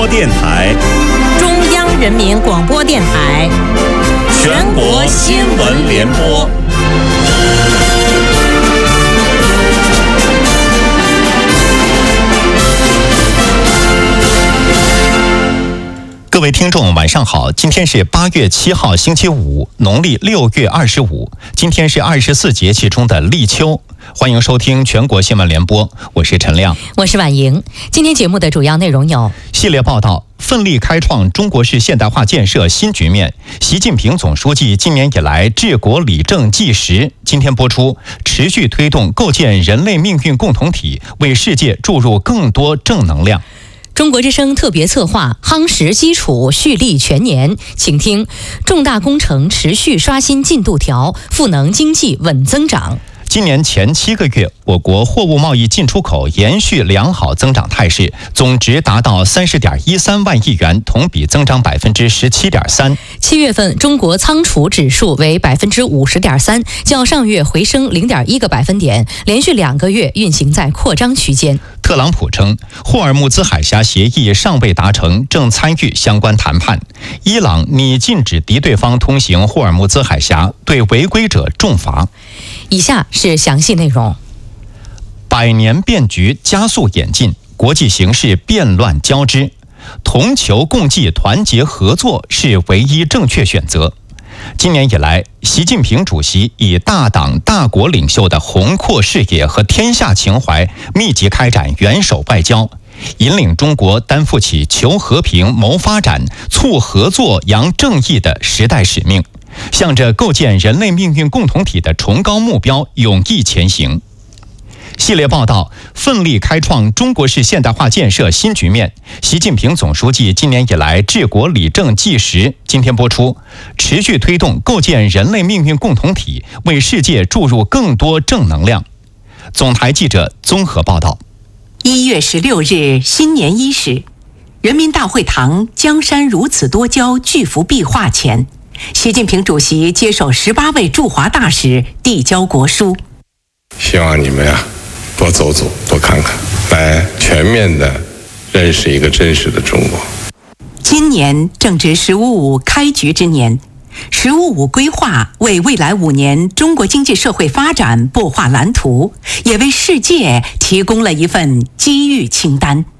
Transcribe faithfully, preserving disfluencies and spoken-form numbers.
播电台、 中央人民广播电台、 全国新闻联播。各位听众晚上好，今天是八月七号星期五，农历六月二十五，今天是二十四节气中的立秋。欢迎收听全国新闻联播，我是陈亮， 我是婉莹。今天节目的主要内容有： 系列报道，奋力开创中国式现代化建设新局面，习近平总书记今年以来治国理政纪实。今天播出，持续推动构建人类命运共同体，为世界注入更多正能量。 中国之声特别策划夯实基础蓄力全年，请听重大工程持续刷新进度条，赋能经济稳增长。 今年前七个月，我国货物贸易进出口延续良好增长态势，总值达到三十点一三万亿元，同比增长百分之十七点三。 七月份中国仓储指数为百分之五十点三，较上月回升零点一个百分点，连续两个月运行在扩张区间。 特朗普称，霍尔木兹海峡协议尚未达成，正参与相关谈判。伊朗拟禁止敌对方通行霍尔木兹海峡，对违规者重罚。 以下是详细内容。 百年变局加速演进，国际形势变乱交织，同求共济、团结合作是唯一正确选择。今年以来，习近平主席以大党大国领袖的宏阔视野和天下情怀，密集开展元首外交，引领中国担负起求和平、谋发展、促合作、扬正义的时代使命，向着构建人类命运共同体的崇高目标勇毅前行。系列报道，奋力开创中国式现代化建设新局面，习近平总书记今年以来治国理政纪实。今天播出，持续推动构建人类命运共同体，为世界注入更多正能量。总台记者综合报道。 一月十六日新年伊始，人民大会堂江山如此多娇巨幅壁画前，习近平主席接受十八位驻华大使递交国书。 希望你们呀、啊，多走走，多看看，来全面的认识一个真实的中国。 今年正值“十五五”开局之年，“十五五”规划为未来五年中国经济社会发展擘画蓝图，也为世界提供了一份机遇清单。